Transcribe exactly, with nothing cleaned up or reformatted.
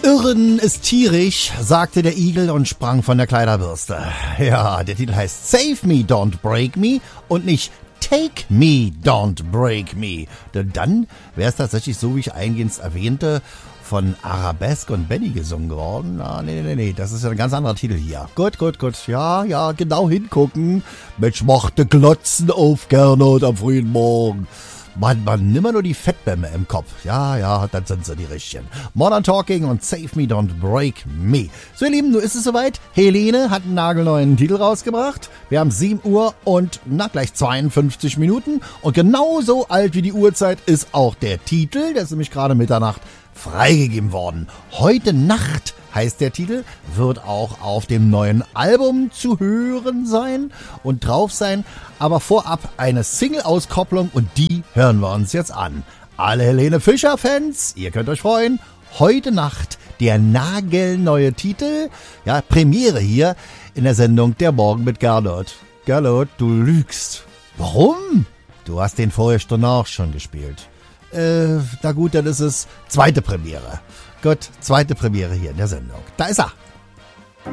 Irren ist tierisch, sagte der Igel und sprang von der Kleiderbürste. Ja, der Titel heißt Save Me, Don't Break Me und nicht Take Me, Don't Break Me. Denn dann wäre es tatsächlich so, wie ich eingehend erwähnte, von Arabesque und Benny gesungen worden. Ah, nee, nee, nee, das ist ja ein ganz anderer Titel hier. Gut, gut, gut. Ja, ja, genau hingucken. Mensch, machte Glotzen auf, Gernot, am frühen Morgen. Mann, Mann, nimm mal nur die Fettbämme im Kopf. Ja, ja, dann sind sie die richtigen. Modern Talking und Save Me, Don't Break Me. So, ihr Lieben, nun ist es soweit. Helene hat einen nagelneuen Titel rausgebracht. Wir haben sieben Uhr und, na, gleich zweiundfünfzig Minuten. Und genauso alt wie die Uhrzeit ist auch der Titel. Der ist nämlich gerade Mitternacht freigegeben worden. Heute Nacht heißt der Titel, wird auch auf dem neuen Album zu hören sein und drauf sein, aber vorab eine Single-Auskopplung und die hören wir uns jetzt an. Alle Helene Fischer-Fans, ihr könnt euch freuen, heute Nacht der nagelneue Titel, ja, Premiere hier in der Sendung Der Morgen mit Gernot. Gernot, du lügst. Warum? Du hast den vorher schon auch schon gespielt. Äh, na gut, dann ist es zweite Premiere. Gut, zweite Premiere hier in der Sendung. Da ist er.